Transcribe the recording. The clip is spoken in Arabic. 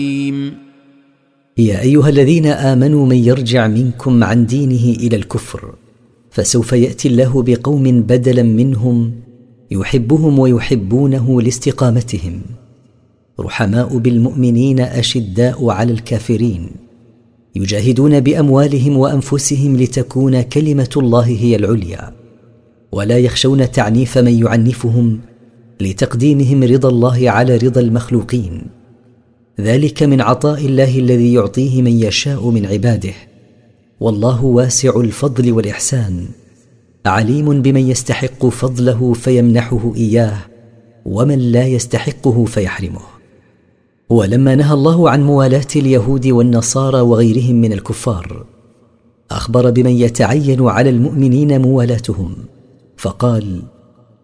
يا أيها الذين آمنوا من يرجع منكم عن دينه إلى الكفر فسوف يأتي الله بقوم بدلا منهم يحبهم ويحبونه لاستقامتهم رحماء بالمؤمنين أشداء على الكافرين يجاهدون بأموالهم وأنفسهم لتكون كلمة الله هي العليا ولا يخشون تعنيف من يعنفهم لتقديمهم رضا الله على رضا المخلوقين ذلك من عطاء الله الذي يعطيه من يشاء من عباده والله واسع الفضل والإحسان عليم بمن يستحق فضله فيمنحه إياه ومن لا يستحقه فيحرمه. ولما نهى الله عن موالاة اليهود والنصارى وغيرهم من الكفار أخبر بمن يتعين على المؤمنين موالاتهم فقال